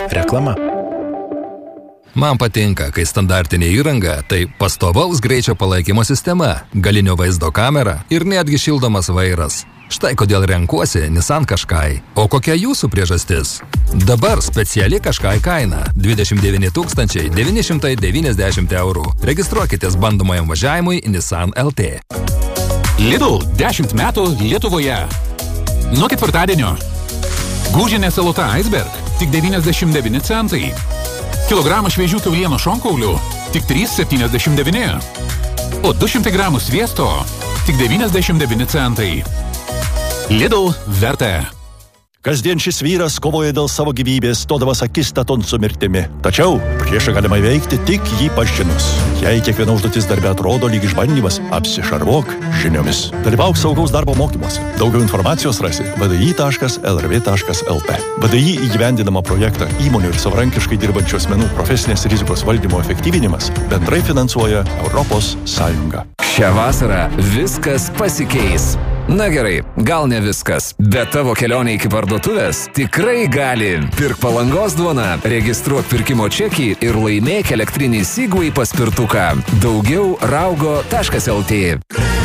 Reklama. Man patinka, kai standartinė įranga tai pastovaus greičio palaikymo sistema, galinio vaizdo kamera ir netgi šildomas vairas. Štai kodėl renkuosi Nissan Qashqai. O kokia jūsų priežastis? Dabar speciali Qashqai kaina – 29 990 eurų. Registruokitės bandomajam važiavimui Nissan LT. Lidl 10 metų Lietuvoje. Nuo ketvirtadienio. Gūžinė salota Iceberg tik 99 centai. Kilogramą šviežių kiaulieno šonkaulių tik 3,79. O 200 gramų sviesto tik 99 centai. Lidl verta. Kasdien šis vyras kovoja dėl savo gyvybės, stodamas akistaton su mirtimi. Tačiau priešą galima įveikti tik jį pažinus. Jei kiekviena užduotis darbe atrodo lyg išbandymas, apsišarvuok žiniomis. Dalyvauk saugaus darbo mokymuose. Daugiau informacijos rasi vdi.lrv.lt. VDI įgyvendinamą projektą įmonių ir savarankiškai dirbančių asmenų profesinės rizikos valdymo efektyvinimas bendrai finansuoja Europos Sąjunga. Šią vasarą viskas pasikeis. Na gerai, gal ne viskas, bet tavo kelionė iki parduotuvės tikrai gali. Pirk Palangos duoną, registruok pirkimo čekį ir laimėk elektrinį Segway paspirtuką. Daugiau raugo.lt.